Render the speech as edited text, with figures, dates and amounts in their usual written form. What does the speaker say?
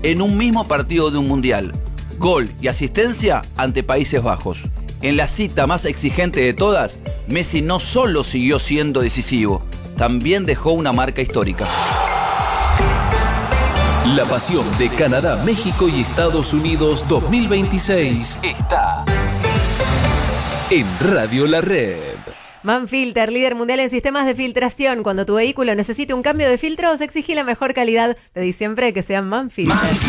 en un mismo partido de un mundial. Gol y asistencia ante Países Bajos. En la cita más exigente de todas, Messi no solo siguió siendo decisivo, también dejó una marca histórica. La pasión de Canadá, México y Estados Unidos 2026 está en Radio La Red. Manfilter, líder mundial en sistemas de filtración. Cuando tu vehículo necesite un cambio de filtros, exigí la mejor calidad. Pedí siempre que sean Manfilter.